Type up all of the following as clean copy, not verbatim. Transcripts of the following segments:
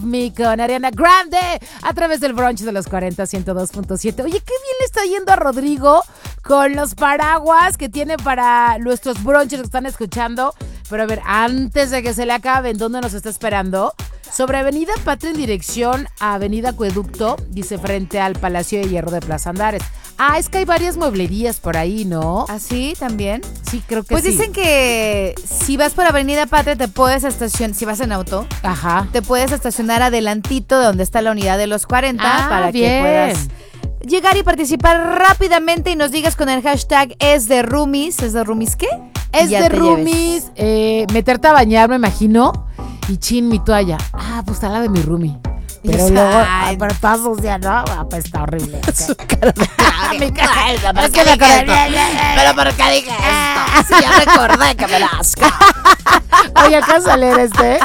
Me con Ariana Grande a través del brunch de los 40 102.7. Oye, qué bien le está yendo a Rodrigo con los paraguas que tiene para nuestros brunches que están escuchando. Pero a ver, antes de que se le acaben, ¿dónde nos está esperando? Sobre Avenida Patria en dirección a Avenida Acueducto, dice, frente al Palacio de Hierro de Plaza Andares. Ah, es que hay varias mueblerías por ahí, ¿no? ¿Ah, sí? ¿También? Sí, creo que pues sí. Pues dicen que si vas por Avenida Patria te puedes estacionar, si vas en auto, ajá, te puedes estacionar adelantito de donde está la unidad de los 40 para bien. que puedas llegar y participar rápidamente y nos digas con el hashtag es de roomies. ¿Es de roomies qué? Es de roomies, meterte a bañar, me imagino, y chin, mi toalla. Ah, pues está la de mi roomie. Pero luego, pero todas sucia, ¿no? Pues está horrible. Su cara de mi cara. Es que me acordé. Pero ¿por qué dije esto? Si ya recordé que me la asco. Oye, acá a leer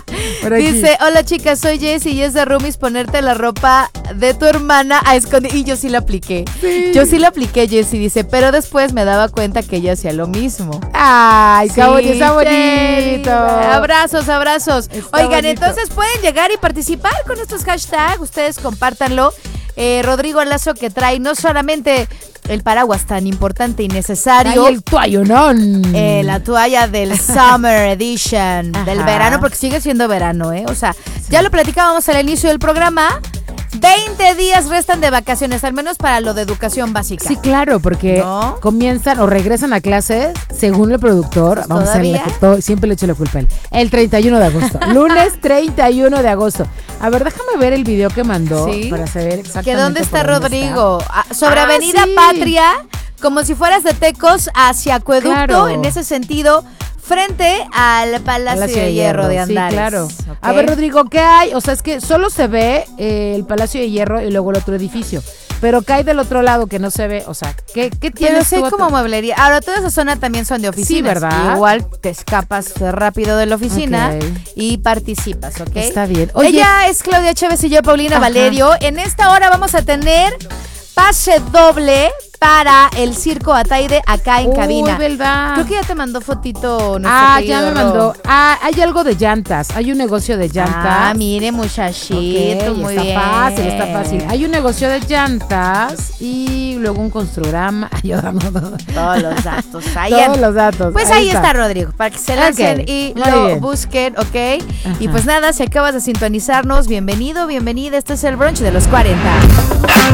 Dice, hola chicas, soy Jessie y es de roomies ponerte la ropa de tu hermana a esconder. Y yo sí la apliqué. Sí. Yo sí la apliqué, Jessie. Dice, pero después me daba cuenta que ella hacía lo mismo. Ay, sí, está bonito. Abrazos, abrazos. Está Oigan, bonito. entonces pueden llegar y participar con estos hashtags. Ustedes compártanlo. Rodrigo Lazo que trae no solamente el paraguas tan importante y necesario. Ay, el toallonón. La toalla del Summer Edition, del verano, porque sigue siendo verano, ¿eh? O sea, sí. Ya lo platicábamos al inicio del programa. 20 días restan de vacaciones, al menos para lo de educación básica. Sí, claro, porque comienzan o regresan a clases, según el productor, pues vamos a ver, siempre le echo la culpa a él, el 31 de agosto. Lunes 31 de agosto. A ver, déjame ver el video que mandó para saber exactamente. ¿Que dónde está Rodrigo? Sobre Avenida Patria, como si fueras de Tecos hacia Acueducto, en ese sentido, frente al Palacio de Hierro de Andares. Sí, claro. Okay. A ver, Rodrigo, ¿qué hay? O sea, es que solo se ve el Palacio de Hierro y luego el otro edificio. Pero ¿qué hay del otro lado que no se ve? O sea, ¿qué tienes tú? Pero sí como mueblería. Ahora, toda esa zona también son de oficinas. Sí, ¿verdad? Igual te escapas rápido de la oficina y participas, ¿ok? Está bien. Oye, ella es Claudia Chávez y yo, Paulina Valerio. En esta hora vamos a tener pase doble para el Circo Ataide acá en cabina. ¿Verdad? Creo que ya te mandó fotito. Ya me mandó. Hay algo de llantas. Hay un negocio de llantas. Mire, muchachito, muy bien. Está fácil. Hay un negocio de llantas y luego un construgrama. Todos los datos. Todos los datos. Pues ahí está Rodrigo, para que se lancen y lo busquen, ¿ok? Y pues nada, si acabas de sintonizarnos, bienvenido, bienvenida. Este es el brunch de los 40.